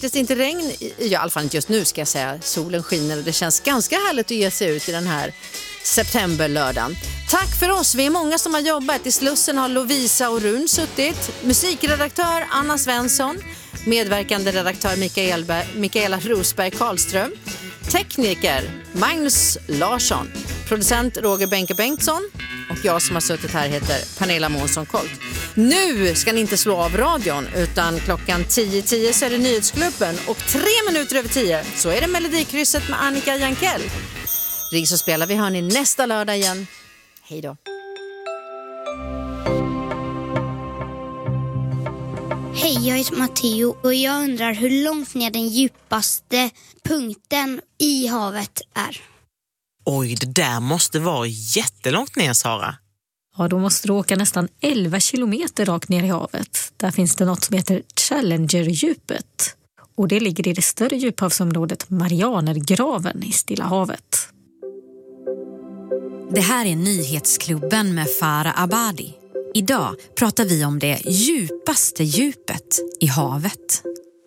faktiskt inte regn, i alla fall inte just nu ska jag säga. Solen skiner och det känns ganska härligt att ge sig ut i den här septemberlördagen. Tack för oss, vi är många som har jobbat. I Slussen har Lovisa och Run suttit. Musikredaktör Anna Svensson. Medverkande redaktör Mikaela Rosberg Karlström. Tekniker Magnus Larsson. Producent Roger Benke Bengtsson. Och jag som har suttit här heter Pernilla Månsson Kolt. Nu ska ni inte slå av radion, utan klockan 10:10 så är det Nyhetsklubben. Och 10:03 så är det Melodikrysset med Annika Jankell. Ring så spelar vi, hör ni nästa lördag igen. Hej då. Hej, jag heter Matteo och jag undrar hur långt ner den djupaste punkten i havet är. Oj, det där måste vara jättelångt ner, Sara. Ja, då måste du åka nästan 11 kilometer rakt ner i havet. Där finns det något som heter Challenger-djupet. Och det ligger i det större djuphavsområdet Marianergraven i Stilla havet. Det här är Nyhetsklubben med Farah Abadi. Idag pratar vi om det djupaste djupet i havet.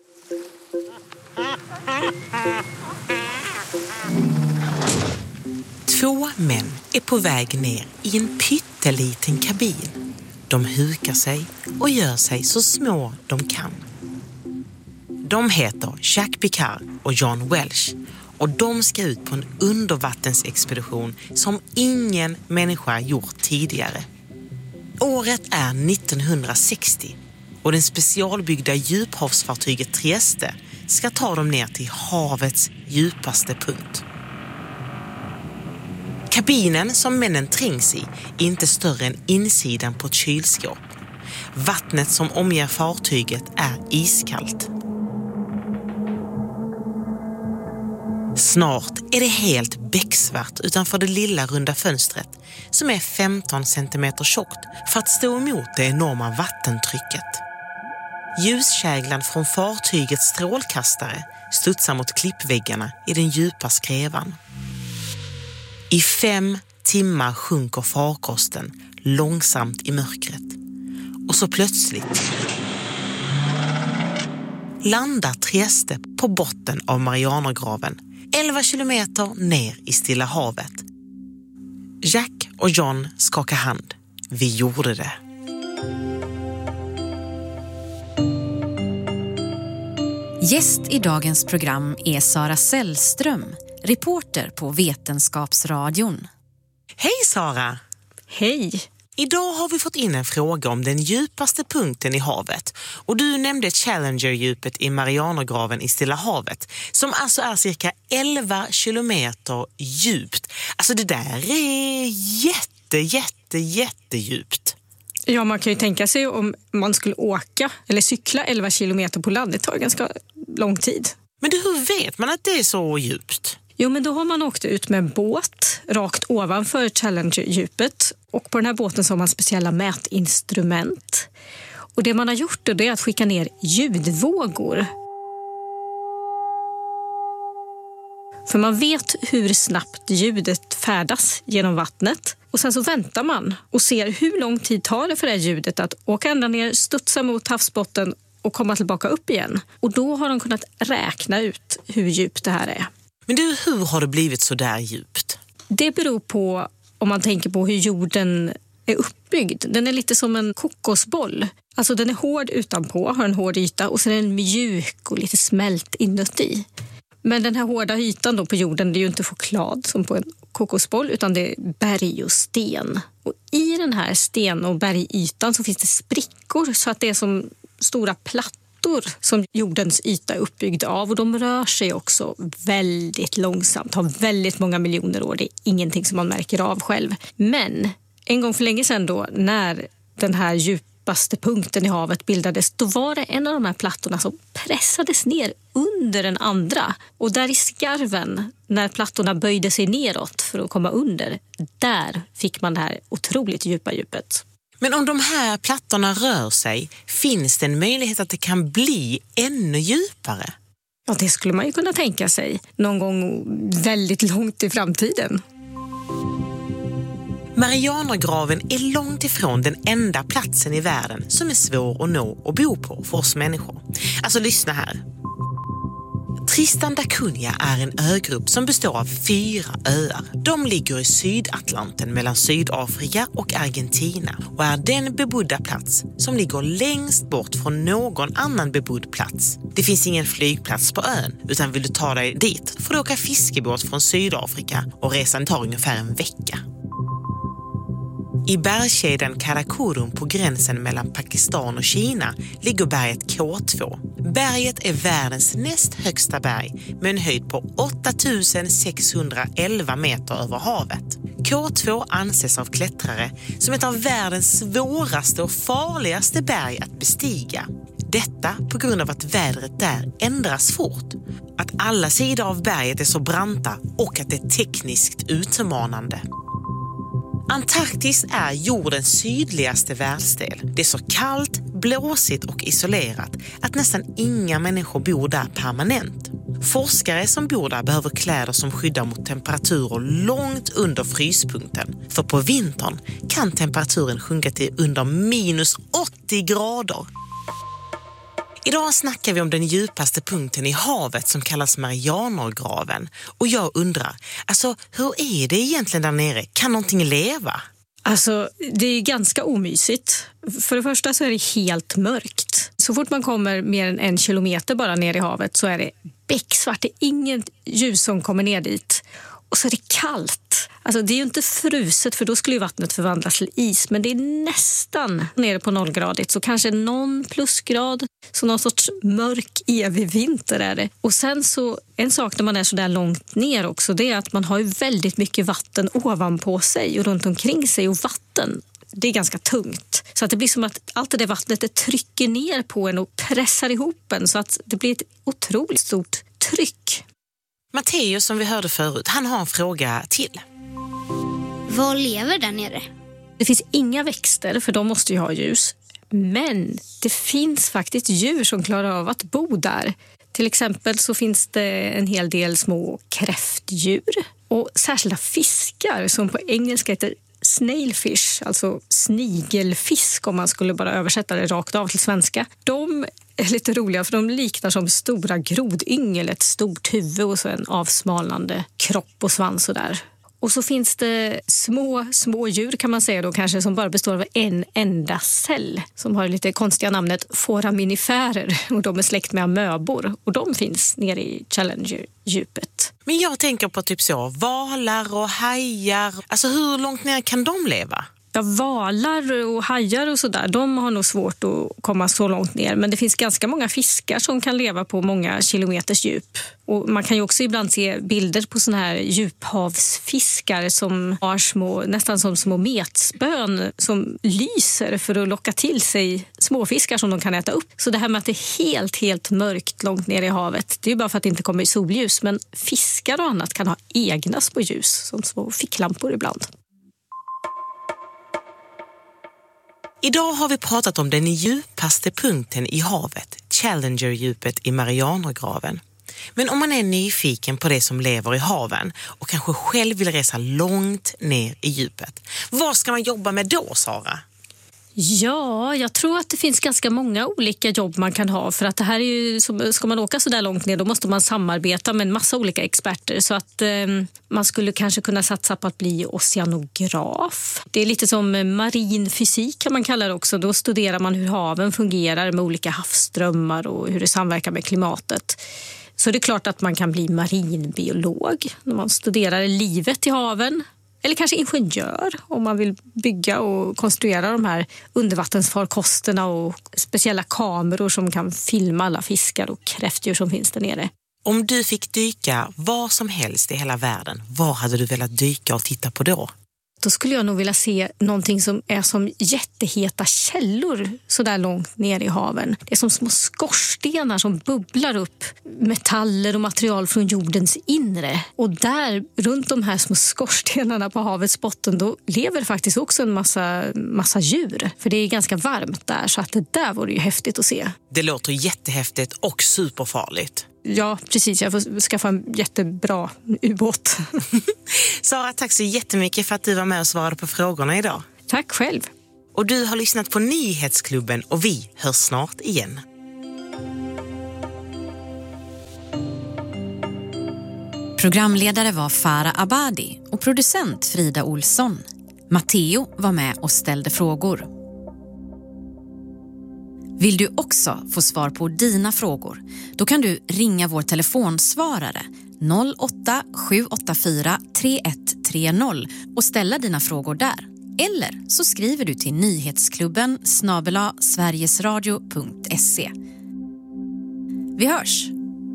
Två män är på väg ner i en pytteliten kabin. De hukar sig och gör sig så små de kan. De heter Jack Picard och John Welch och de ska ut på en undervattensexpedition som ingen människa gjort tidigare. Året är 1960 och den specialbyggda djuphavsfartyget Trieste ska ta dem ner till havets djupaste punkt. Kabinen som männen trängs i är inte större än insidan på ett kylskåp. Vattnet som omger fartyget är iskallt. Snart är det helt becksvart utanför det lilla runda fönstret som är 15 centimeter tjockt för att stå emot det enorma vattentrycket. Ljuskäglan från fartygets strålkastare studsar mot klippväggarna i den djupa skrevan. I 5 timmar sjunker farkosten långsamt i mörkret. Och så plötsligt landar Trieste på botten av Marianergraven 11 kilometer ner i Stilla havet. Jack och John skakar hand. Vi gjorde det. Gäst i dagens program är Sara Sällström, reporter på Vetenskapsradion. Hej Sara! Hej! Idag har vi fått in en fråga om den djupaste punkten i havet. Och du nämnde Challenger-djupet i Marianergraven i Stilla havet. Som alltså är cirka 11 kilometer djupt. Alltså det där är jättedjupt. Ja, man kan ju tänka sig om man skulle åka eller cykla 11 kilometer på land. Det tar ganska lång tid. Men hur vet man att det är så djupt? Jo, men då har man åkt ut med en båt rakt ovanför Challenger-djupet. Och på den här båten så har man speciella mätinstrument. Och det man har gjort då, det är att skicka ner ljudvågor. För man vet hur snabbt ljudet färdas genom vattnet. Och sen så väntar man och ser hur lång tid tar det för det här ljudet att åka ända ner, studsa mot havsbotten och komma tillbaka upp igen. Och då har de kunnat räkna ut hur djupt det här är. Men hur har det blivit så där djupt? Det beror på, om man tänker på hur jorden är uppbyggd. Den är lite som en kokosboll. Alltså den är hård utanpå, har en hård yta och sen är den mjuk och lite smält inuti. Men den här hårda ytan då på jorden, det är ju inte choklad som på en kokosboll utan det är berg och sten. Och i den här sten- och bergytan så finns det sprickor så att det är som stora plattor som jordens yta är uppbyggd av. Och de rör sig också väldigt långsamt, har väldigt många miljoner år. Det är ingenting som man märker av själv. Men en gång för länge sedan då, när den här djupaste punkten i havet bildades, då var det en av de här plattorna som pressades ner under den andra. Och där i skarven, när plattorna böjde sig neråt för att komma under, där fick man det här otroligt djupa djupet. Men om de här plattorna rör sig, finns det en möjlighet att det kan bli ännu djupare? Ja, det skulle man ju kunna tänka sig någon gång väldigt långt i framtiden. Marianergraven är långt ifrån den enda platsen i världen som är svår att nå och bo på för oss människor. Alltså lyssna här. Tristan da Cunha är en ögrupp som består av 4 öar. De ligger i Sydatlanten mellan Sydafrika och Argentina och är den bebodda plats som ligger längst bort från någon annan bebodd plats. Det finns ingen flygplats på ön, utan vill du ta dig dit får du åka fiskebåt från Sydafrika och resan tar ungefär en vecka. I bergskedjan Karakorum på gränsen mellan Pakistan och Kina ligger berget K2. Berget är världens näst högsta berg med en höjd på 8611 meter över havet. K2 anses av klättrare som ett av världens svåraste och farligaste berg att bestiga. Detta på grund av att vädret där ändras fort. Att alla sidor av berget är så branta och att det är tekniskt utmanande. Antarktis är jordens sydligaste världsdel. Det är så kallt, blåsigt och isolerat att nästan inga människor bor där permanent. Forskare som bor där behöver kläder som skyddar mot temperaturer långt under fryspunkten. För på vintern kan temperaturen sjunka till under minus 80 grader. Idag snackar vi om den djupaste punkten i havet som kallas Marianergraven. Och jag undrar, hur är det egentligen där nere? Kan någonting leva? Det är ganska omysigt. För det första så är det helt mörkt. Så fort man kommer mer än 1 kilometer bara ner i havet så är det becksvart. Det är inget ljus som kommer ner dit. Och så är det kallt. Det är ju inte fruset för då skulle ju vattnet förvandlas till is. Men det är nästan nere på 0-gradigt. Så kanske någon plusgrad. Så någon sorts mörk evig vinter är det. Och sen så, en sak när man är så där långt ner också. Det är att man har ju väldigt mycket vatten ovanpå sig och runt omkring sig. Och vatten, det är ganska tungt. Så att det blir som att allt det där vattnet det trycker ner på en och pressar ihop en. Så att det blir ett otroligt stort tryck. Matteo som vi hörde förut, han har en fråga till. Vad lever där nere? Det finns inga växter för de måste ju ha ljus. Men det finns faktiskt djur som klarar av att bo där. Till exempel så finns det en hel del små kräftdjur och särskilda fiskar som på engelska heter snailfish, alltså snigelfisk om man skulle bara översätta det rakt av till svenska. De är lite roliga för de liknar som stora grodyngel, ett stort huvud och så en avsmalnande kropp och svans och där. Och så finns det små djur kan man säga då kanske som bara består av en enda cell som har det lite konstiga namnet foraminifärer och de är släkt med amöbor och de finns nere i Challenger-djupet. Men jag tänker på typ så, valar och hajar, hur långt ner kan de leva? Ja, valar och hajar och sådär, de har nog svårt att komma så långt ner. Men det finns ganska många fiskar som kan leva på många kilometers djup. Och man kan ju också ibland se bilder på såna här djuphavsfiskar som har nästan som små metspön som lyser för att locka till sig småfiskar som de kan äta upp. Så det här med att det är helt mörkt långt ner i havet, det är ju bara för att det inte kommer solljus. Men fiskar och annat kan ha egna små ljus som små ficklampor ibland. Idag har vi pratat om den djupaste punkten i havet, Challenger-djupet i Marianergraven. Men om man är nyfiken på det som lever i haven och kanske själv vill resa långt ner i djupet, vad ska man jobba med då, Sara? Ja, jag tror att det finns ganska många olika jobb man kan ha för att det här är ju, ska man åka så där långt ner då måste man samarbeta med en massa olika experter så att man skulle kanske kunna satsa på att bli oceanograf. Det är lite som marin fysik kan man kalla det också. Då studerar man hur haven fungerar med olika havsströmmar och hur det samverkar med klimatet. Så det är klart att man kan bli marinbiolog när man studerar livet i haven. Eller kanske ingenjör om man vill bygga och konstruera de här undervattensfarkosterna och speciella kameror som kan filma alla fiskar och kräftdjur som finns där nere. Om du fick dyka var som helst i hela världen, var hade du velat dyka och titta på då? Då skulle jag nog vilja se någonting som är som jätteheta källor så där långt ner i haven. Det är som små skorstenar som bubblar upp metaller och material från jordens inre. Och där, runt de här små skorstenarna på havets botten, då lever faktiskt också en massa djur. För det är ganska varmt där, så att det där vore ju häftigt att se. Det låter jättehäftigt och superfarligt. Ja, precis. Jag får skaffa en jättebra ubåt. Sara, tack så jättemycket för att du var med och svarade på frågorna idag. Tack själv. Och du har lyssnat på Nyhetsklubben och vi hörs snart igen. Programledare var Farah Abadi och producent Frida Olsson. Matteo var med och ställde frågor. Vill du också få svar på dina frågor? Då kan du ringa vår telefonsvarare 08 784 3130 och ställa dina frågor där. Eller så skriver du till nyhetsklubben@sverigesradio.se. Vi hörs!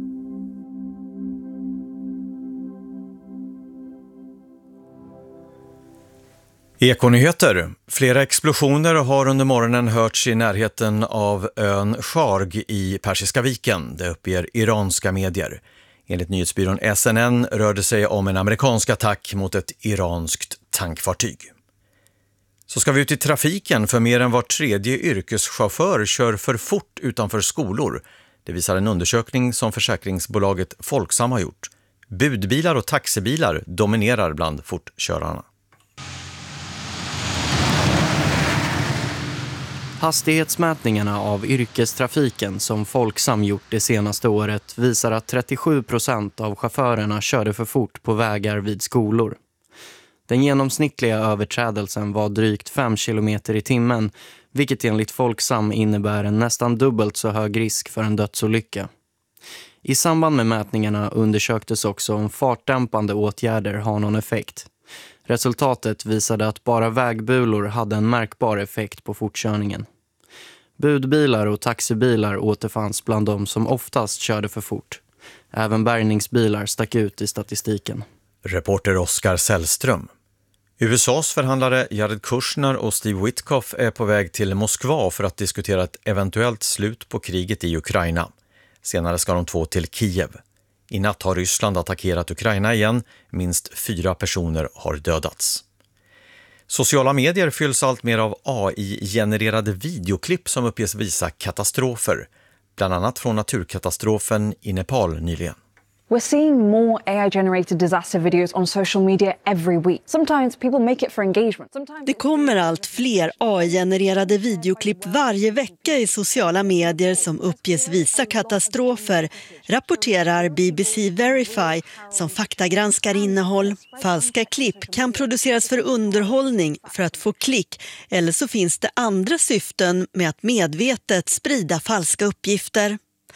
Ekonyheter. Flera explosioner har under morgonen hörts i närheten av ön Sharg i Persiska viken. Det uppger iranska medier. Enligt nyhetsbyrån SNN rör det sig om en amerikansk attack mot ett iranskt tankfartyg. Så ska vi ut i trafiken, för mer än var tredje yrkeschaufför kör för fort utanför skolor. Det visar en undersökning som försäkringsbolaget Folksam har gjort. Budbilar och taxibilar dominerar bland fortkörarna. Hastighetsmätningarna av yrkestrafiken som Folksam gjort det senaste året visar att 37% av chaufförerna körde för fort på vägar vid skolor. Den genomsnittliga överträdelsen var drygt 5 km i timmen, vilket enligt Folksam innebär en nästan dubbelt så hög risk för en dödsolycka. I samband med mätningarna undersöktes också om fartdämpande åtgärder har någon effekt. Resultatet visade att bara vägbulor hade en märkbar effekt på fortkörningen. Budbilar och taxibilar återfanns bland de som oftast körde för fort. Även bärgningsbilar stack ut i statistiken. Reporter Oskar Sällström. USAs förhandlare Jared Kushner och Steve Witkoff är på väg till Moskva för att diskutera ett eventuellt slut på kriget i Ukraina. Senare ska de två till Kiev. I natt har Ryssland attackerat Ukraina igen. Minst 4 personer har dödats. Sociala medier fylls allt mer av AI-genererade videoklipp som uppges visa katastrofer. Bland annat från naturkatastrofen i Nepal nyligen. We're seeing more AI-generated disaster videos on social media every week. Sometimes people make it for engagement. Det kommer allt fler AI-genererade videoklipp varje vecka i sociala medier som uppges visa katastrofer, rapporterar BBC Verify som faktagranskar innehåll. Falska klipp kan produceras för underhållning, för att få klick, eller så finns det andra syften med att medvetet sprida falska uppgifter.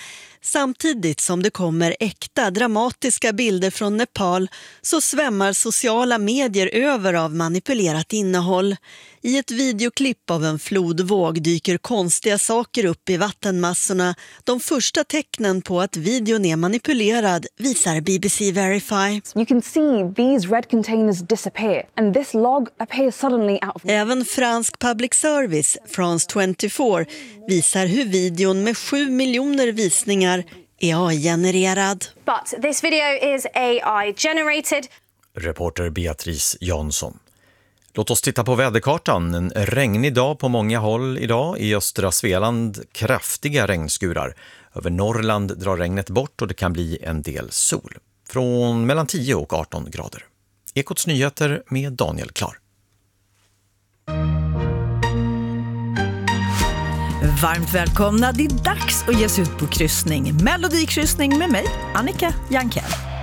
Samtidigt som det kommer äkta, dramatiska bilder från Nepal så svämmar sociala medier över av manipulerat innehåll. I ett videoklipp av en flodvåg dyker konstiga saker upp i vattenmassorna. De första tecknen på att videon är manipulerad visar BBC Verify. You can see these red containers disappear and this log appears suddenly out of... Även fransk public service, France 24, visar hur videon med 7 miljoner visningar är AI-genererad. But this video is AI-generated. Reporter Beatrice Jansson. Låt oss titta på väderkartan. En regnig dag på många håll idag. I östra Svealand kraftiga regnskurar. Över Norrland drar regnet bort och det kan bli en del sol. Från mellan 10 och 18 grader. Ekots nyheter med Daniel Klar. Varmt välkomna, det är dags att ge sig ut på kryssning. Melodikryssning med mig, Annika Jankell.